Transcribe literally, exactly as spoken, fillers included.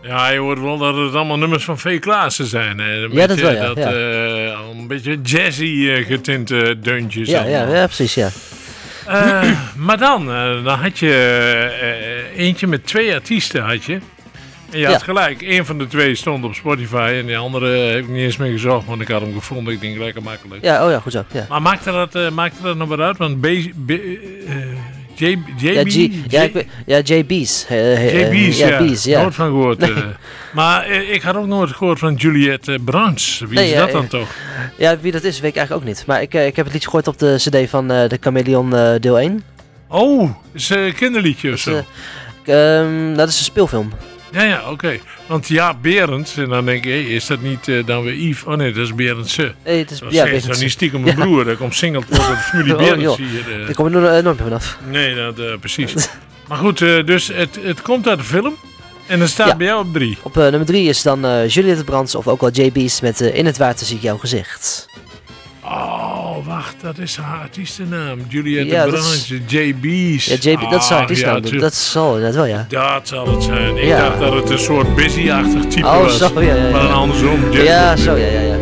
Ja, je hoort wel dat het allemaal nummers van V. Klaassen zijn. Hè. Een Ja, beetje, dat wel, ja, dat, ja. uh, een beetje jazzy uh, getinte deuntjes. Ja, ja, ja, precies, ja. Uh, maar dan, uh, dan had je uh, eentje met twee artiesten, had je. En je had Ja. gelijk, één van de twee stond op Spotify en die andere heb ik niet eens meer gezocht, want ik had hem gevonden. Ik denk, lekker makkelijk. Ja, oh ja, goed zo. Ja, Maar maakte dat, uh, maakte dat nog wat uit? Want B, B, uh, J, J B, ja, G, ja, ik weet- ja, J B's. Uh, J B's, ja. B's, ja. Nooit van gehoord. Nee. Uh, maar uh, ik had ook nooit gehoord van Juliette uh, Brands. Wie Nee, is ja, dat dan ja. toch? Ja, wie dat is, weet ik eigenlijk ook niet. Maar ik, uh, ik heb het liedje gehoord op de cd van uh, de Chameleon uh, deel één. Oh, is een kinderliedje of zo? Dus, uh, um, dat is een speelfilm. Ja, ja, oké. Okay. Want ja, Berends, en dan denk ik, hey, is dat niet uh, dan weer Yves? Oh nee, dat is Berendse. Nee, het is, Dat ja, is Berends. dan niet stiekem mijn broer. Dat komt singeld voor de familie Oh, Berends joh. hier. Uh. Daar kom ik nooit meer vanaf. Nee, dat, uh, precies. Maar goed, uh, dus het, het komt uit de film. En dan staat Ja. bij jou op drie. Op uh, nummer drie is dan uh, Juliette Brands, of ook wel J B's, met uh, In het water zie ik jouw gezicht. Oh, wacht, dat is haar artiestennaam. Juliette Ja, dat Brands, is- J B's. Ja, J B, dat is haar Ah, artiestennaam. ja, dat, tu- dat zal inderdaad wel, ja. Dat zal het zijn. Ik Ja. dacht dat het een soort busy-achtig type Oh, was. zo, ja, ja, Maar dan ja. andersom. J- Ja, zo, ja, ja, ja.